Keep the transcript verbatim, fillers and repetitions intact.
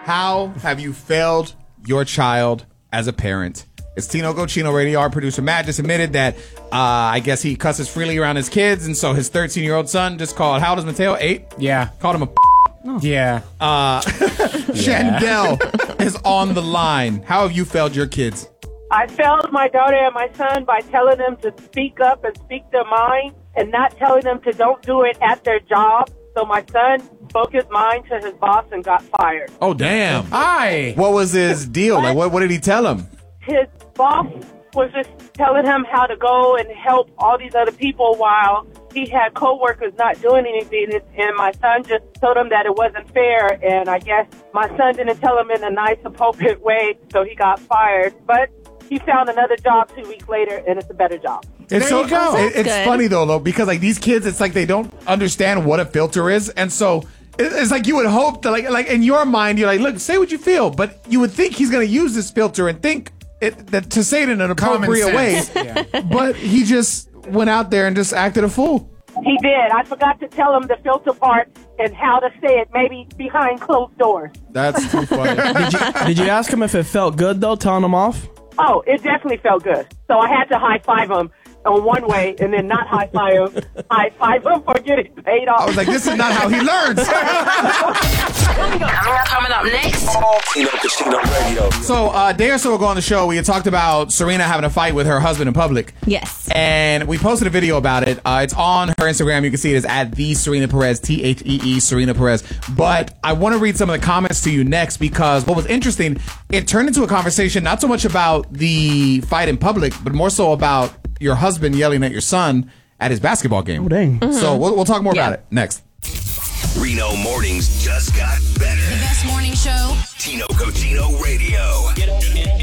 How have you failed your child as a parent? It's Tino Cochino Radio. Our producer Matt just admitted that uh, I guess he cusses freely around his kids, and so his thirteen-year-old son just called, how old is Mateo? Eight? Yeah. Called him a oh. Yeah. Uh, Shandell is on the line. How have you failed your kids? I failed my daughter and my son by telling them to speak up and speak their mind and not telling them to don't do it at their job. So my son spoke his mind to his boss and got fired. Oh, damn. Hi. What was his deal? Like, what, what did he tell him? His boss was just telling him how to go and help all these other people while he had coworkers not doing anything. And my son just told him that it wasn't fair. And I guess my son didn't tell him in a nice, appropriate way, so he got fired. But he found another job two weeks later, and it's a better job. It's there so, you go. It, it's good. funny, though, though, because like these kids, it's like they don't understand what a filter is. And so it, it's like you would hope that, like, like in your mind, you're like, look, say what you feel. But you would think he's going to use this filter and think it, that to say it in an appropriate way. Yeah. But he just went out there and just acted a fool. He did. I forgot to tell him the filter part and how to say it, maybe behind closed doors. That's too funny. Did you, did you ask him if it felt good, though, telling him off? Oh, it definitely felt good. So I had to high five him on one way and then not high five him, high five him for getting paid off. I was like, this is not how he learns. Coming up, coming up next. Tino Cochino Radio. So uh, a day or so ago on the show, we had talked about Serena having a fight with her husband in public. Yes. And we posted a video about it. Uh, it's on her Instagram. You can see it is at the Serena Perez, T H E E, Serena Perez. But I want to read some of the comments to you next because what was interesting, it turned into a conversation not so much about the fight in public, but more so about your husband yelling at your son at his basketball game. Oh, dang. Mm-hmm. So we'll, we'll talk more Yeah. about it next. Reno mornings just got better. The best morning show. Tino Cochino Radio. Get up, get,